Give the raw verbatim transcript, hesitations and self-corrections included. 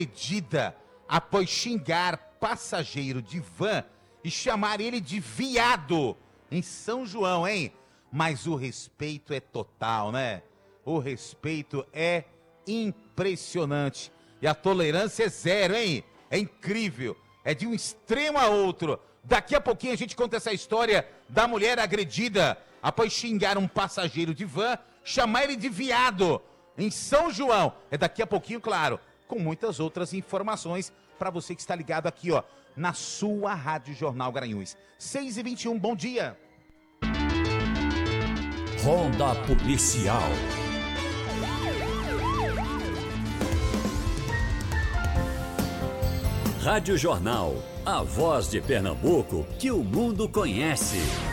Agredida após xingar passageiro de van e chamar ele de viado em São João, hein? Mas o respeito é total, né? O respeito é impressionante. E a tolerância é zero, hein? É incrível. É de um extremo a outro. Daqui a pouquinho a gente conta essa história da mulher agredida após xingar um passageiro de van, chamar ele de viado em São João. É daqui a pouquinho, claro, com muitas outras informações para você que está ligado aqui, ó, na sua Rádio Jornal Garanhuns. seis e vinte e um, bom dia. Ronda Policial. Rádio Jornal, a voz de Pernambuco que o mundo conhece.